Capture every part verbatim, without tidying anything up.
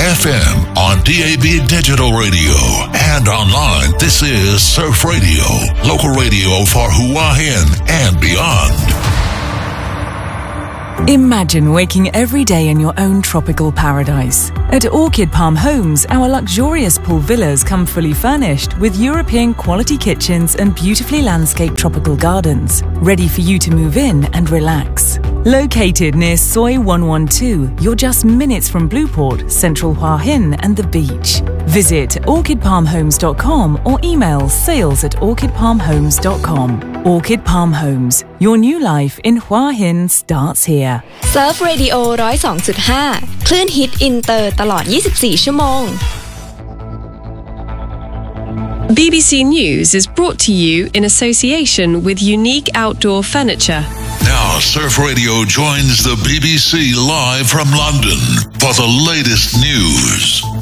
F M, on D A B digital radio, and online. This is Surf Radio, local radio for Hua Hin and beyond. Imagine waking every day in your own tropical paradise. At Orchid Palm Homes, our luxurious pool villas come fully furnished with European quality kitchens and beautifully landscaped tropical gardens, ready for you to move in and relax. Located near Soi one one two, you're just minutes from Blueport, Central Hua Hin and the beach. Visit orchid palm homes dot com or email sales at orchid palm homes dot com. Orchid Palm Homes, your new life in Hua Hin starts here. Surf Radio หนึ่งศูนย์สองจุดห้า คลื่นฮิตอินเตอร์ตลอดยี่สิบสี่ชั่วโมง B B C News is brought to you in association with Unique Outdoor Furniture. Now, Surf Radio joins the B B C live from London for the latest news.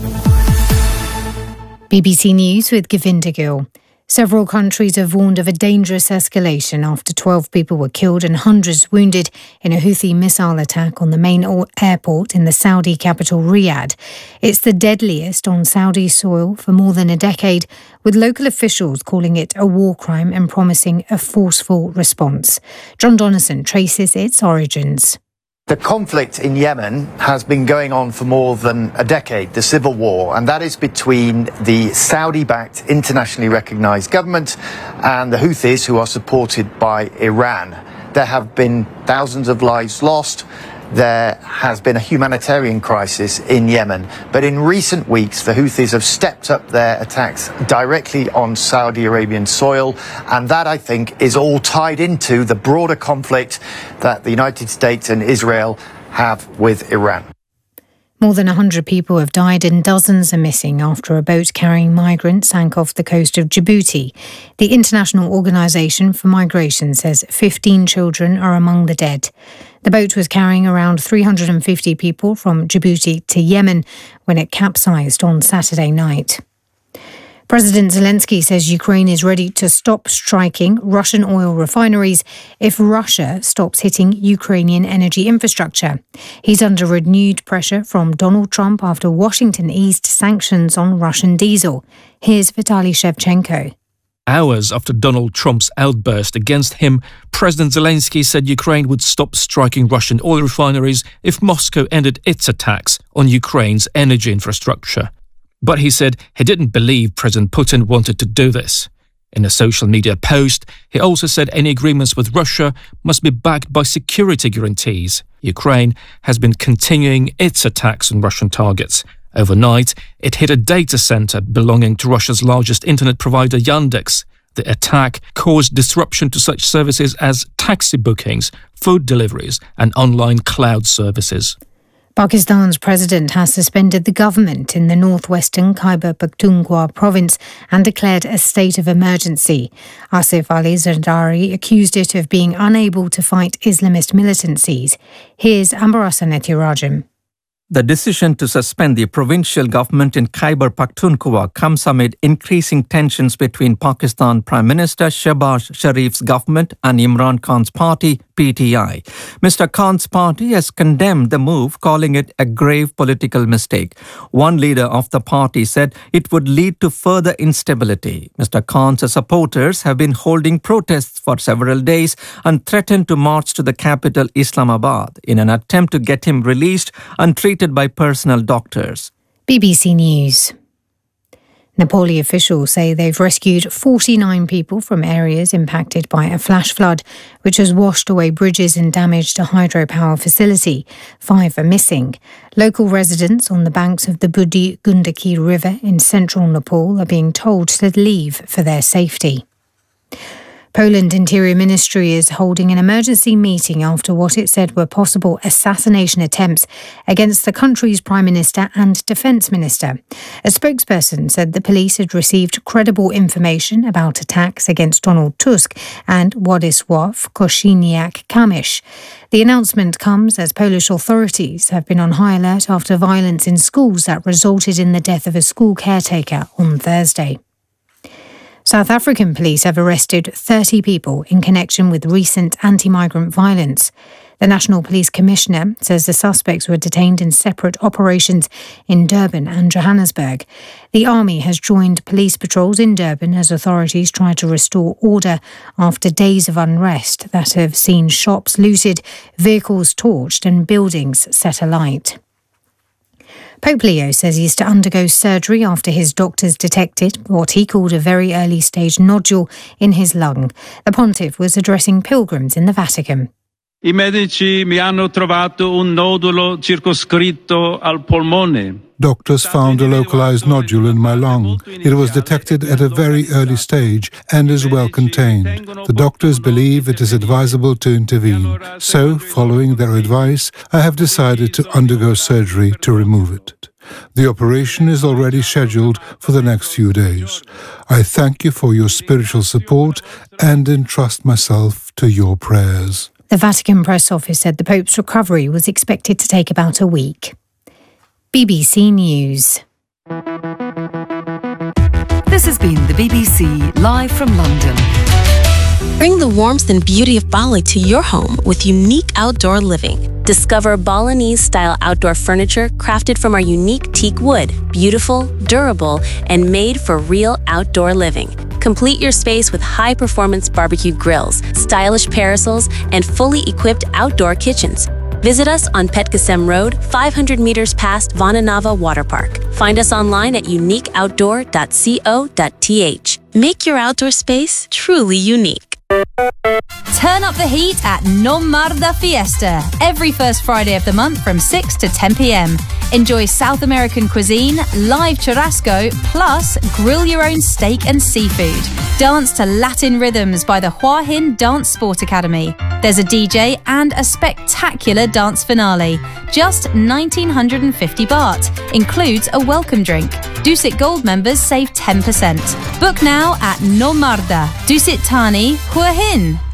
B B C News with Govinda Gill. Several countries have warned of a dangerous escalation after twelve people were killed and hundreds wounded in a Houthi missile attack on the main airport in the Saudi capital Riyadh. It's the deadliest on Saudi soil for more than a decade, with local officials calling it a war crime and promising a forceful response. John Donnison traces its origins. The conflict in Yemen has been going on for more than a decade, the civil war, and that is between the Saudi-backed, internationally recognised government and the Houthis, who are supported by Iran. There have been thousands of lives lost. There has been a humanitarian crisis in Yemen. But in recent weeks, the Houthis have stepped up their attacks directly on Saudi Arabian soil. And that, I think, is all tied into the broader conflict that the United States and Israel have with Iran. More than one hundred people have died and dozens are missing after a boat carrying migrants sank off the coast of Djibouti. The International Organization for Migration says fifteen children are among the dead. The boat was carrying around three hundred fifty people from Djibouti to Yemen when it capsized on Saturday night. President Zelensky says Ukraine is ready to stop striking Russian oil refineries if Russia stops hitting Ukrainian energy infrastructure. He's under renewed pressure from Donald Trump after Washington eased sanctions on Russian diesel. Here's Vitaly Shevchenko. Hours after Donald Trump's outburst against him, President Zelensky said Ukraine would stop striking Russian oil refineries if Moscow ended its attacks on Ukraine's energy infrastructure. But he said he didn't believe President Putin wanted to do this. In a social media post, he also said any agreements with Russia must be backed by security guarantees. Ukraine has been continuing its attacks on Russian targets. Overnight, it hit a data center belonging to Russia's largest internet provider, Yandex. The attack caused disruption to such services as taxi bookings, food deliveries, and online cloud services. Pakistan's president has suspended the government in the northwestern Khyber Pakhtunkhwa province and declared a state of emergency. Asif Ali Zardari accused it of being unable to fight Islamist militancies. Here's Ambarasan Ethirajam. The decision to suspend the provincial government in Khyber Pakhtunkhwa comes amid increasing tensions between Pakistan Prime Minister Shehbaz Sharif's government and Imran Khan's party, P T I. Mister Khan's party has condemned the move, calling it a grave political mistake. One leader of the party said it would lead to further instability. Mister Khan's supporters have been holding protests for several days and threatened to march to the capital Islamabad in an attempt to get him released and treated by personal doctors. B B C News. Nepali officials say they've rescued forty-nine people from areas impacted by a flash flood, which has washed away bridges and damaged a hydropower facility. Five are missing. Local residents on the banks of the Budi Gundaki River in central Nepal are being told to leave for their safety. Poland Interior Ministry is holding an emergency meeting after what it said were possible assassination attempts against the country's Prime Minister and Defence Minister. A spokesperson said the police had received credible information about attacks against Donald Tusk and Władysław Kosiniak-Kamysz. The announcement comes as Polish authorities have been on high alert after violence in schools that resulted in the death of a school caretaker on Thursday. South African police have arrested thirty people in connection with recent anti-migrant violence. The National Police Commissioner says the suspects were detained in separate operations in Durban and Johannesburg. The army has joined police patrols in Durban as authorities try to restore order after days of unrest that have seen shops looted, vehicles torched and buildings set alight. Pope Leo says he's to undergo surgery after his doctors detected what he called a very early stage nodule in his lung. The pontiff was addressing pilgrims in the Vatican. I medici mi hanno trovato un nodulo circoscritto al polmone. Doctors found a localized nodule in my lung. It was detected at a very early stage and is well contained. The doctors believe it is advisable to intervene. So, following their advice, I have decided to undergo surgery to remove it. The operation is already scheduled for the next few days. I thank you for your spiritual support and entrust myself to your prayers. The Vatican press office said the Pope's recovery was expected to take about a week. B B C News. This has been the B B C live from London. Bring the warmth and beauty of Bali to your home with unique outdoor living. Discover Balinese-style outdoor furniture crafted from our unique teak wood, beautiful, durable, and made for real outdoor living. Complete your space with high-performance barbecue grills, stylish parasols, and fully equipped outdoor kitchens. Visit us on Petkasem Road, five hundred meters past Vananava Water Park. Find us online at unique outdoor dot co dot t h. Make your outdoor space truly unique. Turn up the heat at Non Marda Fiesta every first Friday of the month from six to ten p m. Enjoy South American cuisine, live churrasco, plus grill your own steak and seafood. Dance to Latin rhythms by the Hua Hin Dance Sport Academy. There's a D J and a spectacular dance finale. Just nineteen fifty baht. Includes a welcome drink. Dusit Gold members save ten percent. Book now at Non Marda, Dusit Thani, Hua Hin.